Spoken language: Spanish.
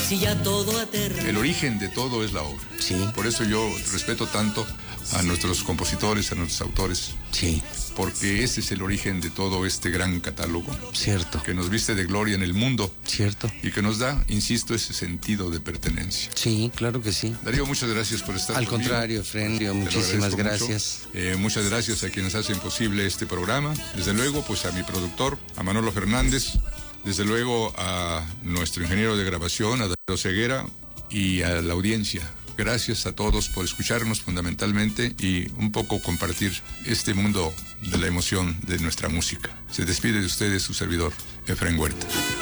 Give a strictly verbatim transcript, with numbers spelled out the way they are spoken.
si ya todo ha terminado. El origen de todo es la obra. Sí. Por eso yo respeto tanto a nuestros compositores, a nuestros autores. Sí. Porque ese es el origen de todo este gran catálogo. Cierto. Que nos viste de gloria en el mundo. Cierto. Y que nos da, insisto, ese sentido de pertenencia. Sí, claro que sí. Darío, muchas gracias por estar Al conmigo. contrario, Frendio, muchísimas gracias. Eh, muchas gracias a quienes hacen posible este programa. Desde luego, pues a mi productor, a Manolo Fernández. Desde luego a nuestro ingeniero de grabación, a Darío Ceguera, y a la audiencia. Gracias a todos por escucharnos fundamentalmente y un poco compartir este mundo de la emoción de nuestra música. Se despide de ustedes su servidor, Efraín Huerta.